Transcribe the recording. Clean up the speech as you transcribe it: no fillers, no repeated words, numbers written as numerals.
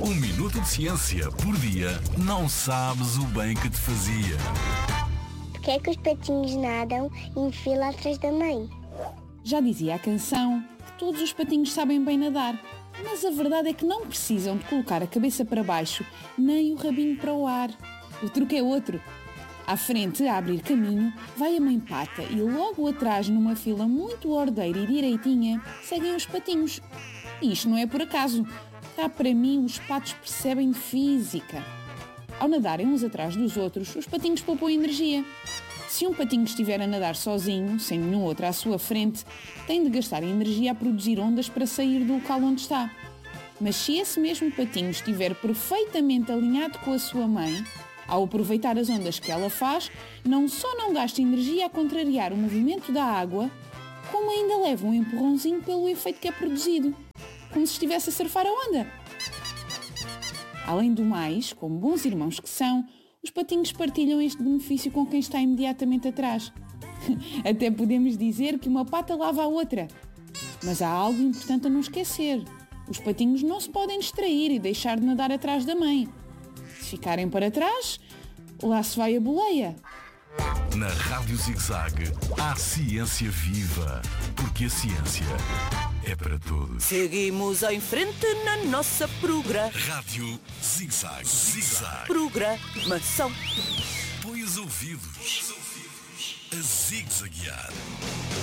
Um minuto de ciência por dia não sabes o bem que te fazia. Porquê é que os patinhos nadam em fila atrás da mãe? Já dizia a canção que todos os patinhos sabem bem nadar, mas a verdade é que não precisam de colocar a cabeça para baixo nem o rabinho para o ar. O truque é outro. À frente, a abrir caminho, vai a mãe pata e logo atrás, numa fila muito ordeira e direitinha, seguem os patinhos. E isto não é por acaso. Cá para mim, os patos percebem de física. Ao nadarem uns atrás dos outros, os patinhos poupam energia. Se um patinho estiver a nadar sozinho, sem nenhum outro à sua frente, tem de gastar energia a produzir ondas para sair do local onde está. Mas se esse mesmo patinho estiver perfeitamente alinhado com a sua mãe, ao aproveitar as ondas que ela faz, não só não gasta energia a contrariar o movimento da água, como ainda leva um empurrãozinho pelo efeito que é produzido, como se estivesse a surfar a onda. Além do mais, como bons irmãos que são, os patinhos partilham este benefício com quem está imediatamente atrás. Até podemos dizer que uma pata lava a outra. Mas há algo importante a não esquecer. Os patinhos não se podem distrair e deixar de nadar atrás da mãe. Se ficarem para trás, lá se vai a boleia. Na Rádio Zig-Zag há ciência viva, porque a ciência é para todos. Seguimos em frente na nossa Rádio Zig-Zag. Zig-Zag. programação. Põe os ouvidos a zig-zaguear.